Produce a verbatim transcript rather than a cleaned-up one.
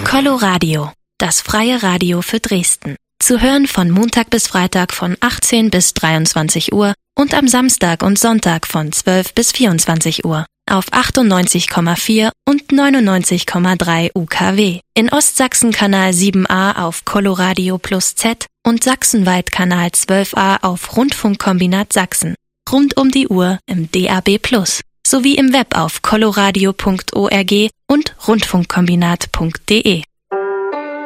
Coloradio, das freie Radio für Dresden. Zu hören von Montag bis Freitag von achtzehn bis dreiundzwanzig Uhr und am Samstag und Sonntag von zwölf bis vierundzwanzig Uhr auf achtundneunzig Komma vier und neunundneunzig Komma drei U K W. In Ostsachsen Kanal sieben a auf Coloradio Plus Z und sachsenweit Kanal zwölf a auf Rundfunkkombinat Sachsen. Rund um die Uhr im D A B Plus. Sowie im Web auf coloradio punkt org und rundfunkkombinat punkt de.